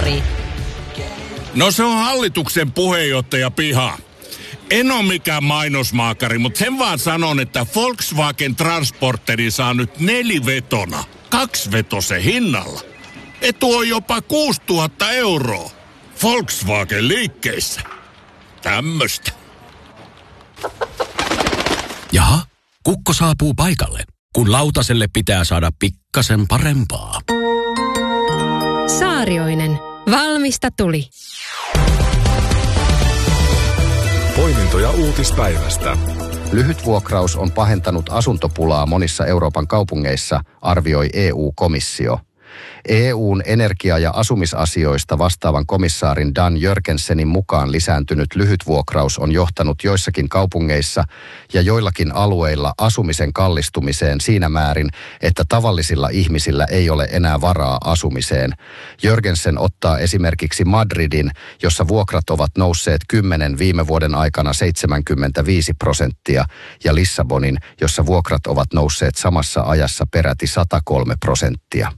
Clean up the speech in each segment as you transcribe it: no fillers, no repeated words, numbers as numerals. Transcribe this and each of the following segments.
Saari. No se on hallituksen puheenjohtaja piha. En ole mikään mainosmaakari, mutta sen vaan sanon, että Volkswagen Transporteri saa nyt 4-vetona 2-vetosen hinnalla. Etu on jopa 6 000 €. Volkswagen liikkeissä. Tämmöstä. Jaha, kukko saapuu paikalle, kun lautaselle pitää saada pikkasen parempaa. Saarioinen. Valmista tuli. Poimintoja uutispäivästä. Lyhytvuokraus on pahentanut asuntopulaa monissa Euroopan kaupungeissa, arvioi EU-komissio. EU:n energia- ja asumisasioista vastaavan komissaarin Dan Jørgensenin mukaan lisääntynyt lyhytvuokraus on johtanut joissakin kaupungeissa ja joillakin alueilla asumisen kallistumiseen siinä määrin, että tavallisilla ihmisillä ei ole enää varaa asumiseen. Jørgensen ottaa esimerkiksi Madridin, jossa vuokrat ovat nousseet 10 viime vuoden aikana 75%, ja Lissabonin, jossa vuokrat ovat nousseet samassa ajassa peräti 103%.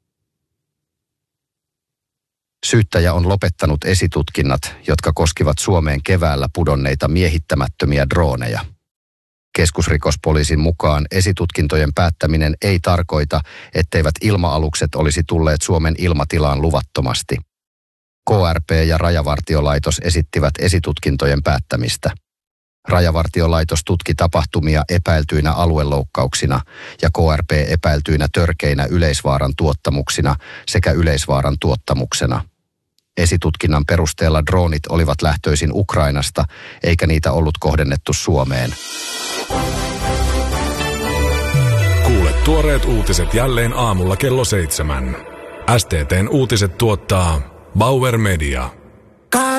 Syyttäjä on lopettanut esitutkinnat, jotka koskivat Suomeen keväällä pudonneita miehittämättömiä drooneja. Keskusrikospoliisin mukaan esitutkintojen päättäminen ei tarkoita, etteivät ilma-alukset olisi tulleet Suomen ilmatilaan luvattomasti. KRP ja Rajavartiolaitos esittivät esitutkintojen päättämistä. Rajavartiolaitos tutki tapahtumia epäiltyinä alueloukkauksina ja KRP epäiltyinä törkeinä yleisvaaran tuottamuksina sekä yleisvaaran tuottamuksena. Esitutkinnan perusteella droonit olivat lähtöisin Ukrainasta, eikä niitä ollut kohdennettu Suomeen. Kuule tuoreet uutiset jälleen aamulla kello 7. STT:n uutiset tuottaa Bauer Media.